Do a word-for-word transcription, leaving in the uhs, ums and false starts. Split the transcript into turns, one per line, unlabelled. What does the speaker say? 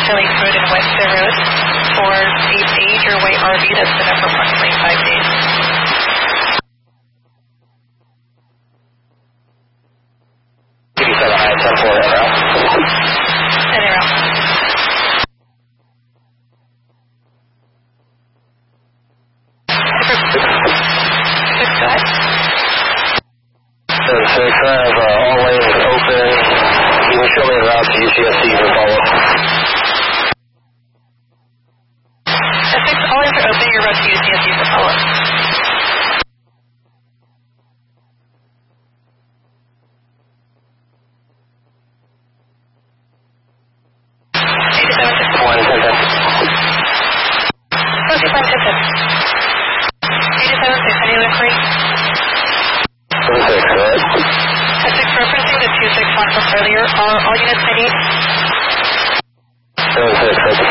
Kelly Food and Webster Road for a major white R V that's been up for approximately five days.
eighty-seven high, ten four, en route.
And they're out. Six, go ahead.
seven six, I have uh, all lanes open. You can show me the route to U C S C to follow.
Six, all lanes are open. Your route to U C S C for follow-up. eighty-seven, six.
one, ten, ten.
eighty-seven, ten, ten. eighty-seven, six, any other query?
seven six, go ahead.
At six, referencing the two six one from earlier, are all units I need?
seven six,